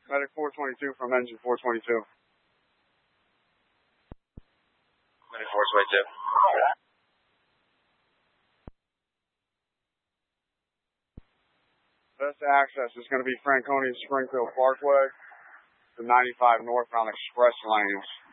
Medic 422 from engine 422. Medic 422. Best access is going to be Franconia Springfield Parkway, the 95 northbound express lanes.